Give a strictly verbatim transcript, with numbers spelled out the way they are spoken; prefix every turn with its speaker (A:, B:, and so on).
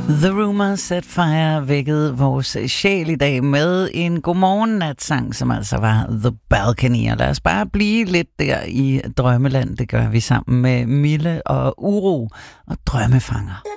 A: The Rumor Set Fire vækkede vores sjæl i dag med en godmorgen-nat-sang, som altså var The Balcony. Og lad os bare blive lidt der i drømmeland. Det gør vi sammen med Mille og Uro og Drømmefanger.